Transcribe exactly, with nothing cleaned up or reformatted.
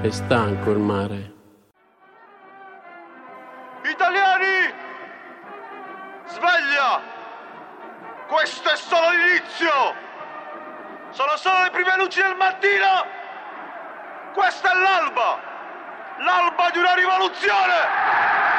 È stanco il mare. Italiani! Sveglia! Questo è solo l'inizio! Sono solo le prime luci del mattino! Questa è l'alba! L'alba di una rivoluzione!